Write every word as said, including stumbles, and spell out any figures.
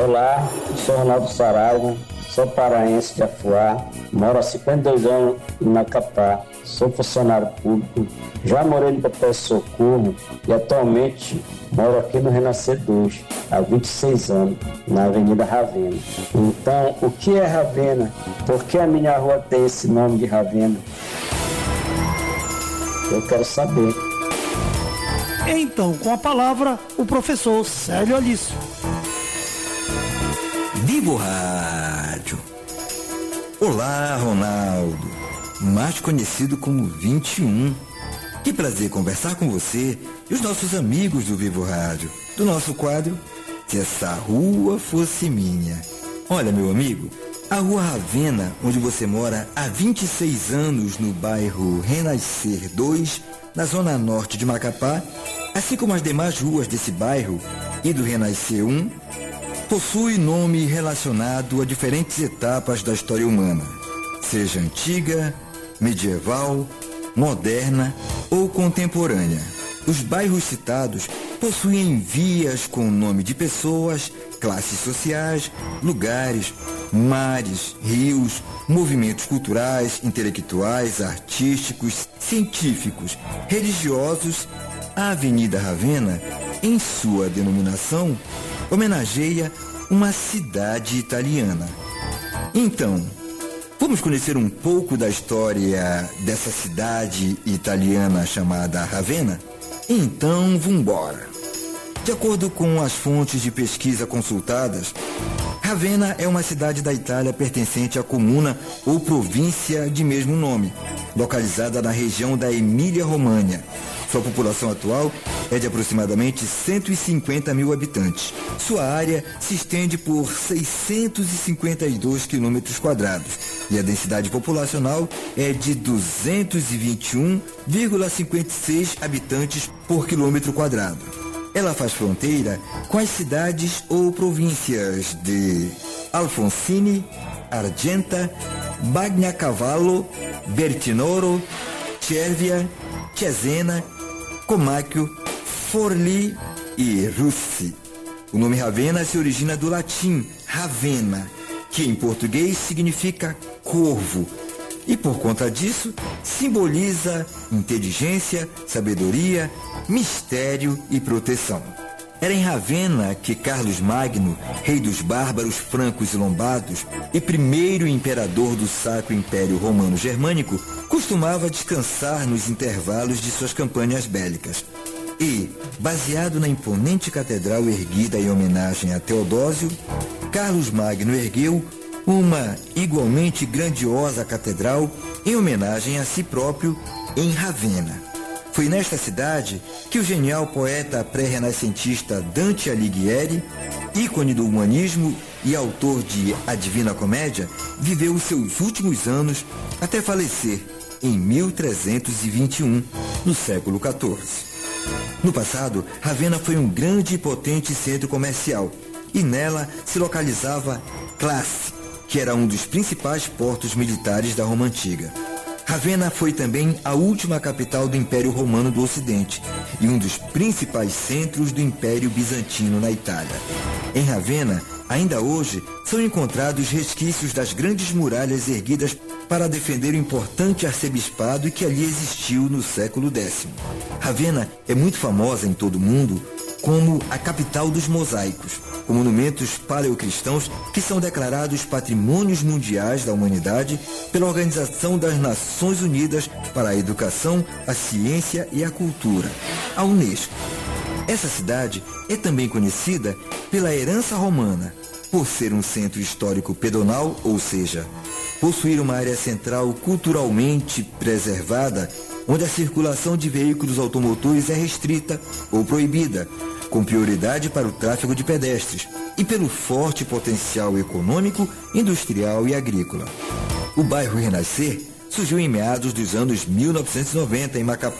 Olá, eu sou Ronaldo Saraiva, sou paraense de Afuá, moro há cinquenta e dois anos em Macapá, sou funcionário público, já morei no Pé Socorro e atualmente moro aqui no Renascer dois, há vinte e seis anos, na Avenida Ravena. Então, o que é Ravena? Por que a minha rua tem esse nome de Ravena? Eu quero saber. Então, com a palavra, o professor Célio Alício. Vivo Rádio. Olá, Ronaldo, mais conhecido como vinte e um. Que prazer conversar com você e os nossos amigos do Vivo Rádio, do nosso quadro Se Essa Rua Fosse Minha. Olha, meu amigo, a Rua Ravena, onde você mora há vinte e seis anos, no bairro Renascer dois, na zona norte de Macapá, assim como as demais ruas desse bairro e do Renascer um, possui nome relacionado a diferentes etapas da história humana, seja antiga, medieval, moderna ou contemporânea. Os bairros citados possuem vias com o nome de pessoas, classes sociais, lugares, mares, rios, movimentos culturais, intelectuais, artísticos, científicos, religiosos. A Avenida Ravena, em sua denominação, homenageia uma cidade italiana. Então, vamos conhecer um pouco da história dessa cidade italiana chamada Ravena? Então, vambora! De acordo com as fontes de pesquisa consultadas, Ravena é uma cidade da Itália pertencente à comuna ou província de mesmo nome, localizada na região da Emília-Romagna. Sua população atual é de aproximadamente cento e cinquenta mil habitantes. Sua área se estende por seiscentos e cinquenta e dois quilômetros quadrados e a densidade populacional é de duzentos e vinte e um vírgula cinquenta e seis habitantes por quilômetro quadrado. Ela faz fronteira com as cidades ou províncias de Alfonsine, Argenta, Bagnacavallo, Bertinoro, Cervia, Cesena, Comacchio, Forlì e Russi. O nome Ravena se origina do latim Ravenna, que em português significa corvo, e por conta disso simboliza inteligência, sabedoria, mistério e proteção. Era em Ravenna que Carlos Magno, rei dos bárbaros francos e lombardos e primeiro imperador do Sacro Império Romano Germânico, costumava descansar nos intervalos de suas campanhas bélicas. E, baseado na imponente catedral erguida em homenagem a Teodósio, Carlos Magno ergueu uma igualmente grandiosa catedral em homenagem a si próprio em Ravenna. Foi nesta cidade que o genial poeta pré-renascentista Dante Alighieri, ícone do humanismo e autor de A Divina Comédia, viveu os seus últimos anos até falecer em mil trezentos e vinte e um, no século quatorze. No passado, Ravenna foi um grande e potente centro comercial e nela se localizava Classe, que era um dos principais portos militares da Roma Antiga. Ravenna foi também a última capital do Império Romano do Ocidente e um dos principais centros do Império Bizantino na Itália. Em Ravenna, ainda hoje, são encontrados resquícios das grandes muralhas erguidas para defender o importante arcebispado que ali existiu no século décimo. Ravenna é muito famosa em todo o mundo como a capital dos mosaicos, com monumentos paleocristãos que são declarados patrimônios mundiais da humanidade pela Organização das Nações Unidas para a Educação, a Ciência e a Cultura, a Unesco. Essa cidade é também conhecida pela herança romana, por ser um centro histórico pedonal, ou seja, possuir uma área central culturalmente preservada, onde a circulação de veículos automotores é restrita ou proibida, com prioridade para o tráfego de pedestres, e pelo forte potencial econômico, industrial e agrícola. O bairro Renascer surgiu em meados dos anos mil novecentos e noventa em Macapá,